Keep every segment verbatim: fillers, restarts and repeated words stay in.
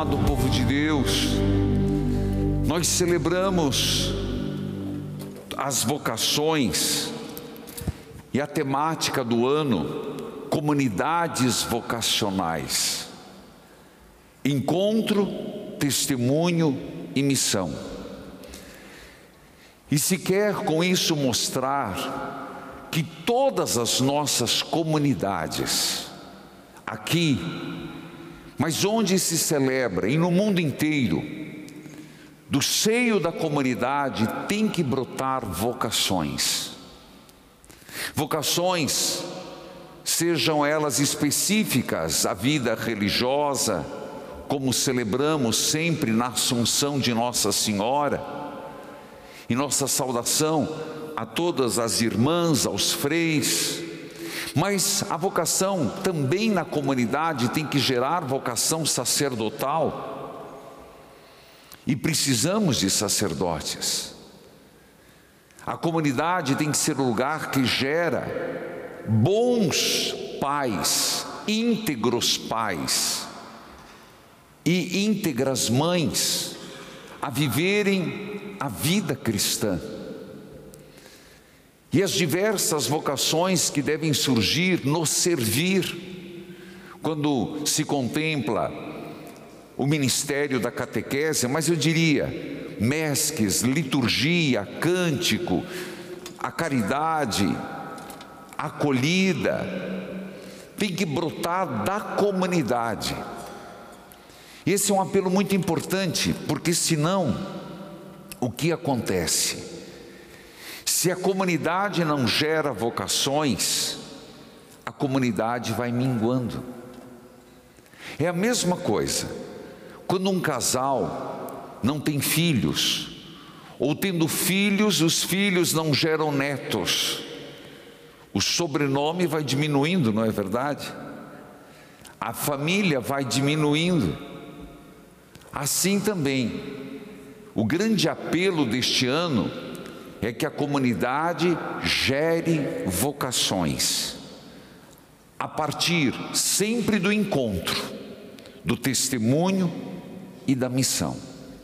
amado povo de Deus, nós celebramos as vocações e a temática do ano, comunidades vocacionais, encontro, testemunho e missão. E se quer com isso mostrar que todas as nossas comunidades, aqui, mas onde se celebra e no mundo inteiro, do seio da comunidade tem que brotar vocações. Vocações, sejam elas específicas à vida religiosa, como celebramos sempre na Assunção de Nossa Senhora, e nossa saudação a todas as irmãs, aos freis, mas a vocação também na comunidade tem que gerar vocação sacerdotal, e precisamos de sacerdotes. A comunidade tem que ser o lugar que gera bons pais, íntegros pais e íntegras mães a viverem a vida cristã. E as diversas vocações que devem surgir no servir, quando se contempla o ministério da catequese, mas eu diria, mesques, liturgia, cântico, a caridade, a acolhida, tem que brotar da comunidade. Esse é um apelo muito importante, porque senão, o que acontece? Se a comunidade não gera vocações, a comunidade vai minguando. É a mesma coisa, quando um casal não tem filhos, ou tendo filhos, os filhos não geram netos, o sobrenome vai diminuindo, não é verdade? A família vai diminuindo. Assim também, o grande apelo deste ano é que a comunidade gere vocações, a partir sempre do encontro, do testemunho e da missão.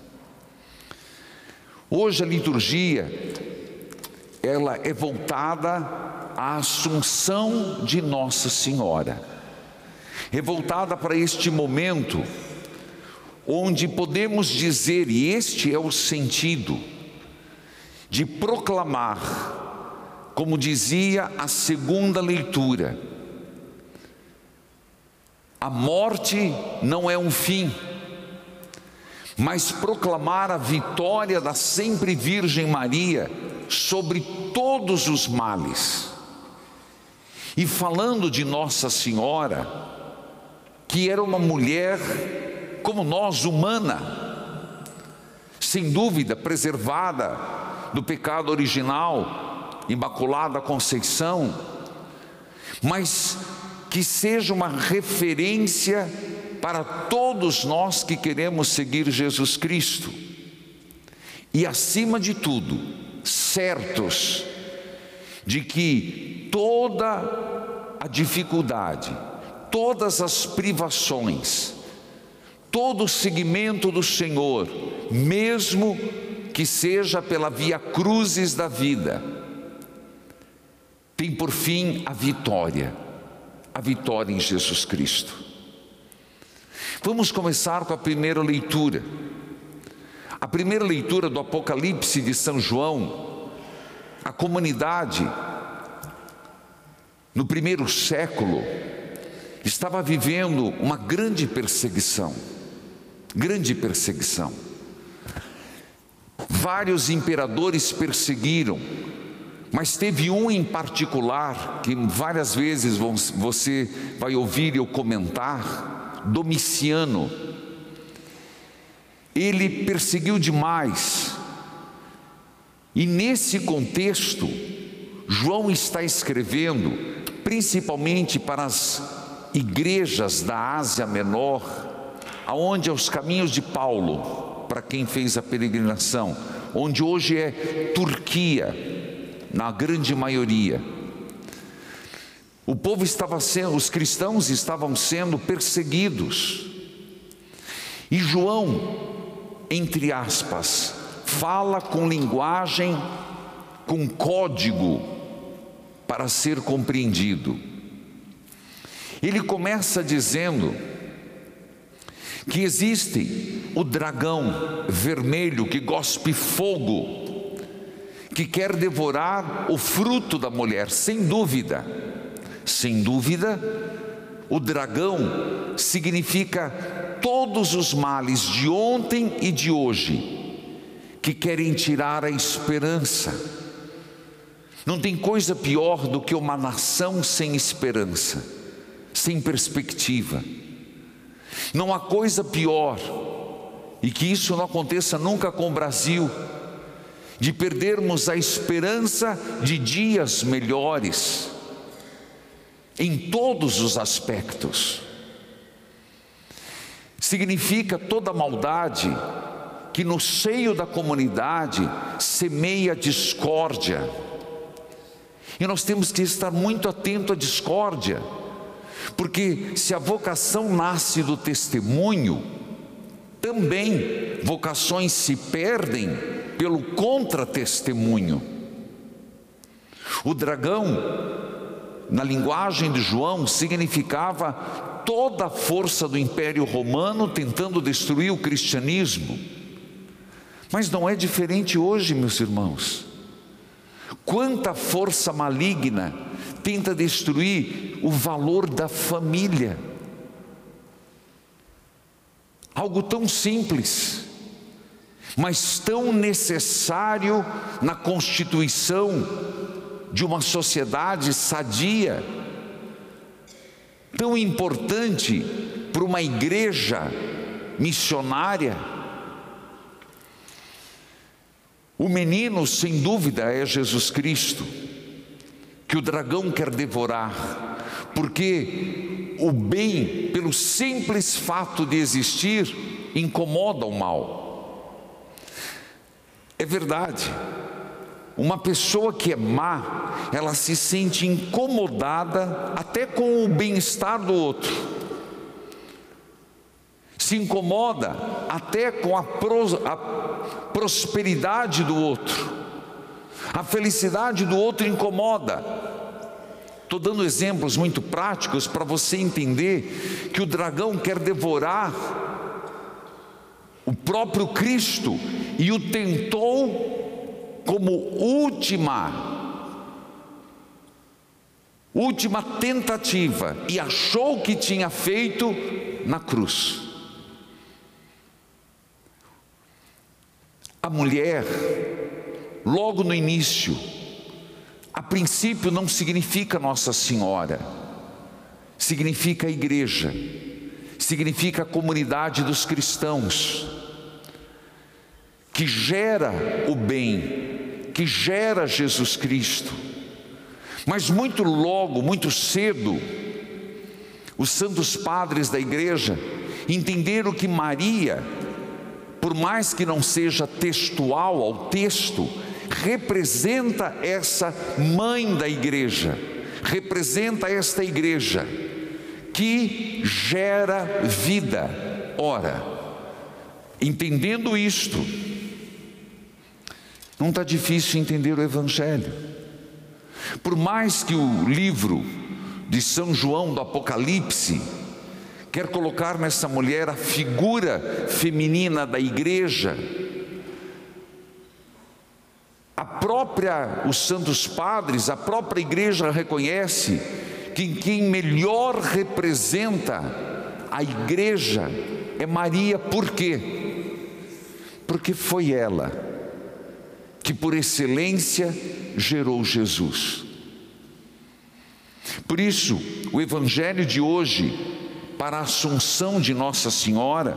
Hoje a liturgia, ela é voltada à Assunção de Nossa Senhora, é voltada para este momento, onde podemos dizer, e este é o sentido, de proclamar, como dizia a segunda leitura, a morte não é um fim, mas proclamar a vitória da sempre Virgem Maria sobre todos os males. E falando de Nossa Senhora, que era uma mulher como nós, humana, sem dúvida preservada do pecado original, Imaculada Conceição, mas que seja uma referência para todos nós que queremos seguir Jesus Cristo. E acima de tudo, certos de que toda a dificuldade, todas as privações, todo o seguimento do Senhor, mesmo que seja pela via cruzes da vida, tem por fim a vitória, a vitória em Jesus Cristo. Vamos começar com a primeira leitura. A primeira leitura do Apocalipse de São João. A comunidade, no primeiro século, estava vivendo uma grande perseguição, grande perseguição. Vários imperadores perseguiram, mas teve um em particular, que várias vezes você vai ouvir eu comentar, Domiciano. Ele perseguiu demais, e nesse contexto, João está escrevendo, principalmente para as igrejas da Ásia Menor, aonde é os caminhos de Paulo, para quem fez a peregrinação, onde hoje é Turquia, na grande maioria. O povo estava sendo, os cristãos estavam sendo perseguidos, E João, entre aspas, fala com linguagem, com código para ser compreendido. Ele começa dizendo que existe o dragão vermelho que gospe fogo, que quer devorar o fruto da mulher, sem dúvida. Sem dúvida, o dragão significa todos os males de ontem e de hoje, que querem tirar a esperança. Não tem coisa pior do que uma nação sem esperança, sem perspectiva. Não há coisa pior, e que isso não aconteça nunca com o Brasil, de perdermos a esperança de dias melhores, em todos os aspectos. Significa toda maldade que no seio da comunidade semeia discórdia. E nós temos que estar muito atento à discórdia, porque se a vocação nasce do testemunho, também vocações se perdem pelo contra-testemunho. O dragão, na linguagem de João, significava toda a força do Império Romano tentando destruir o cristianismo. Mas não é diferente hoje, meus irmãos. Quanta força maligna tenta destruir o valor da família. Algo tão simples, mas tão necessário na constituição de uma sociedade sadia, tão importante para uma igreja missionária. O menino, sem dúvida, é Jesus Cristo, que o dragão quer devorar, porque o bem, pelo simples fato de existir, incomoda o mal. É verdade, uma pessoa que é má, ela se sente incomodada até com o bem-estar do outro, se incomoda até com a, pros, a prosperidade do outro, a felicidade do outro incomoda. Estou dando exemplos muito práticos para você entender que o dragão quer devorar o próprio Cristo e o tentou como última, última tentativa, e achou que tinha feito na cruz. A mulher, logo no início, a princípio não significa Nossa Senhora, significa a igreja, significa a comunidade dos cristãos, que gera o bem, que gera Jesus Cristo. Mas muito logo, muito cedo, os santos padres da igreja entenderam que Maria, por mais que não seja textual ao texto, representa essa mãe da igreja, representa esta igreja que gera vida. Ora, entendendo isto, não está difícil entender o Evangelho. Por mais que o livro de São João do Apocalipse quer colocar nessa mulher a figura feminina da igreja, a própria, os santos padres, a própria igreja reconhece que quem melhor representa a igreja é Maria. Por quê? Porque foi ela que por excelência gerou Jesus. Por isso, o Evangelho de hoje, para a Assunção de Nossa Senhora,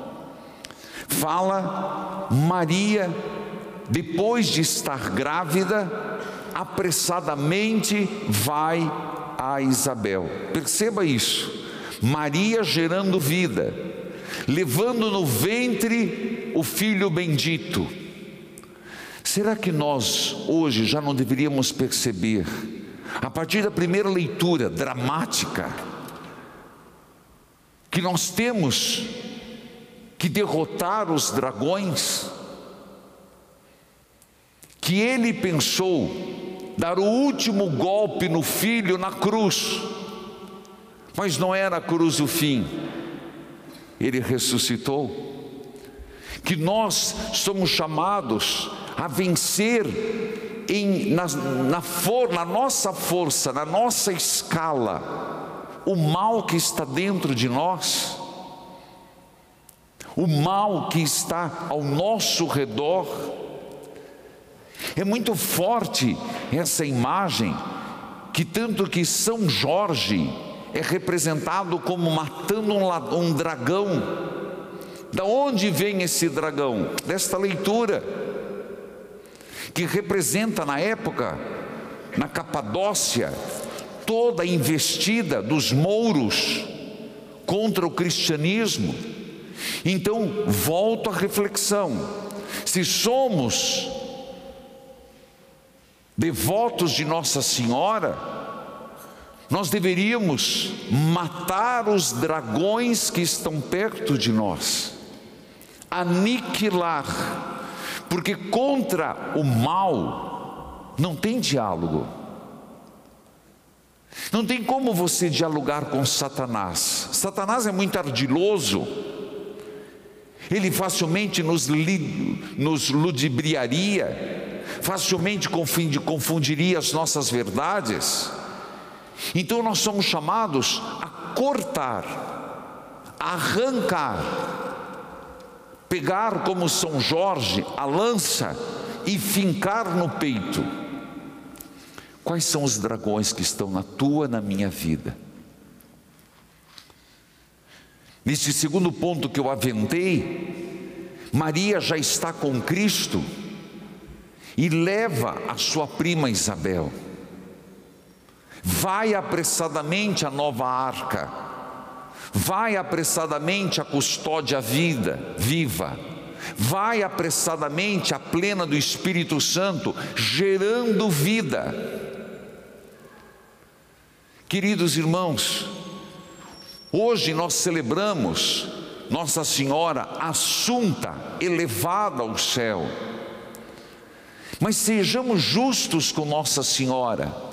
fala Maria, depois de estar grávida, apressadamente vai a Isabel. Perceba isso, Maria gerando vida, levando no ventre o filho bendito. Será que nós hoje já não deveríamos perceber, a partir da primeira leitura dramática, que nós temos que derrotar os dragões, que ele pensou dar o último golpe no Filho na cruz, mas não era a cruz o fim, ele ressuscitou. Que nós somos chamados a vencer em, na, na, for, na nossa força, na nossa escala, o mal que está dentro de nós, o mal que está ao nosso redor. É muito forte essa imagem, que tanto que São Jorge é representado como matando um, um dragão. Da onde vem esse dragão? Desta leitura, que representa na época, na Capadócia, toda a investida dos mouros contra o cristianismo. Então, volto à reflexão: se somos devotos de Nossa Senhora, nós deveríamos matar os dragões que estão perto de nós, aniquilar, porque contra o mal não tem diálogo. Não tem como você dialogar com Satanás. Satanás é muito ardiloso, ele facilmente nos, nos ludibriaria, facilmente confundiria as nossas verdades. Então nós somos chamados a cortar, a arrancar, pegar como São Jorge a lança e fincar no peito. Quais são os dragões que estão na tua, na minha vida? Neste segundo ponto que eu aventei, Maria já está com Cristo e leva a sua prima Isabel. Vai apressadamente a nova arca, vai apressadamente a custódia vida, viva, vai apressadamente a plena do Espírito Santo, gerando vida. Queridos irmãos, hoje nós celebramos Nossa Senhora assunta, elevada ao céu, mas sejamos justos com Nossa Senhora.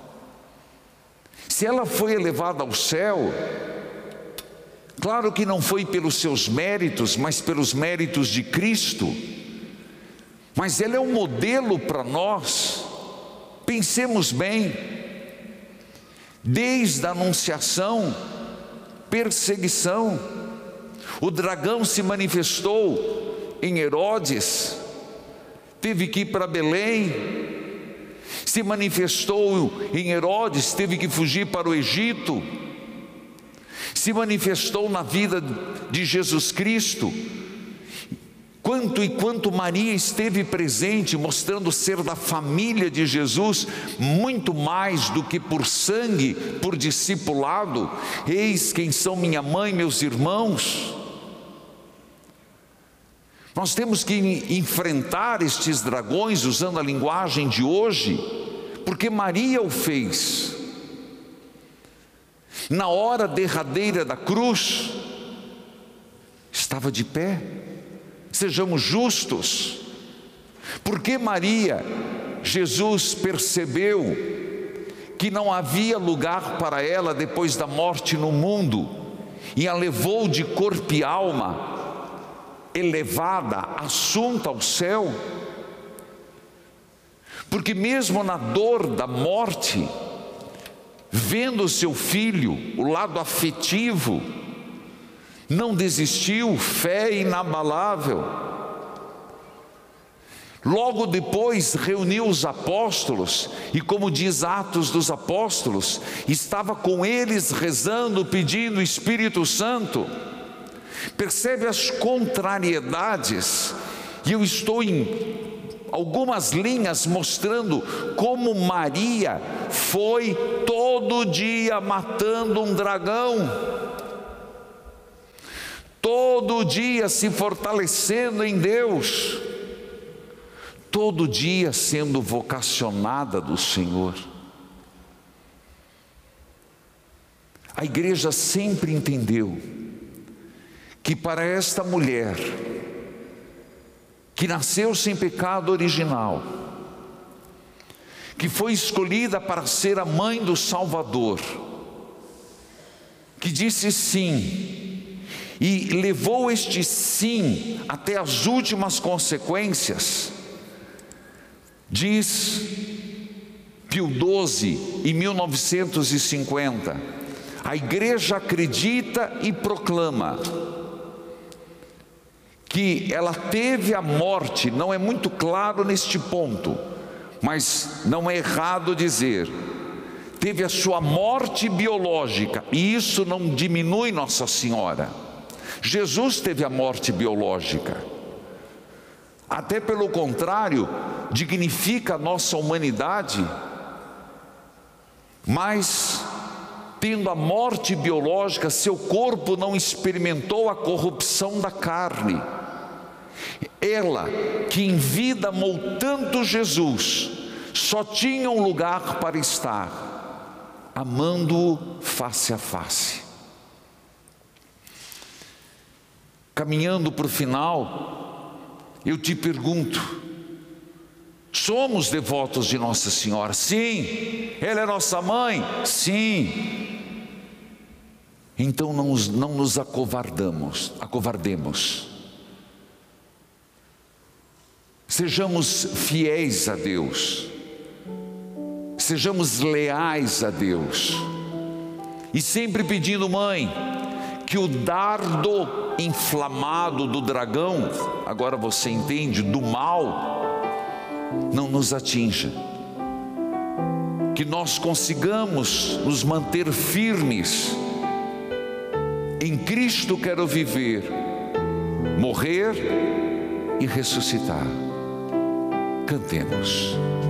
Se ela foi elevada ao céu, claro que não foi pelos seus méritos, mas pelos méritos de Cristo, mas ela é um modelo para nós. Pensemos bem, desde a anunciação, perseguição, o dragão se manifestou em Herodes, teve que ir para Belém, se manifestou em Herodes, teve que fugir para o Egito, se manifestou na vida de Jesus Cristo. Quanto e quanto Maria esteve presente, mostrando ser da família de Jesus, muito mais do que por sangue, por discipulado. Eis quem são minha mãe, meus irmãos. Nós temos que enfrentar estes dragões usando a linguagem de hoje, porque Maria o fez. Na hora derradeira da cruz, estava de pé. Sejamos justos. Porque Maria, Jesus percebeu que não havia lugar para ela depois da morte no mundo, e a levou de corpo e alma, elevada, assunta ao céu. Porque mesmo na dor da morte, vendo o seu filho, o lado afetivo, não desistiu, fé inabalável. Logo depois reuniu os apóstolos, e como diz Atos dos Apóstolos, estava com eles rezando, pedindo o Espírito Santo. Percebe as contrariedades, e eu estou em algumas linhas mostrando como Maria foi todo dia matando um dragão, todo dia se fortalecendo em Deus, todo dia sendo vocacionada do Senhor. A igreja sempre entendeu que para esta mulher, que nasceu sem pecado original, que foi escolhida para ser a mãe do Salvador, que disse sim, e levou este sim até as últimas consequências, diz Pio doze, em mil novecentos e cinquenta, a igreja acredita e proclama que ela teve a morte, não é muito claro neste ponto, mas não é errado dizer, teve a sua morte biológica, e isso não diminui Nossa Senhora. Jesus teve a morte biológica, até pelo contrário, dignifica a nossa humanidade, mas tendo a morte biológica, seu corpo não experimentou a corrupção da carne. Ela, que em vida amou tanto Jesus, só tinha um lugar para estar, amando-o face a face. Caminhando para o final, eu te pergunto, somos devotos de Nossa Senhora? Sim. Ela é nossa mãe? Sim. Então não nos, não nos acovardamos, acovardemos. Sejamos fiéis a Deus, sejamos leais a Deus, e sempre pedindo, mãe, que o dardo inflamado do dragão, agora você entende, do mal, não nos atinja, que nós consigamos nos manter firmes. Em Cristo quero viver, morrer e ressuscitar. Cantemos.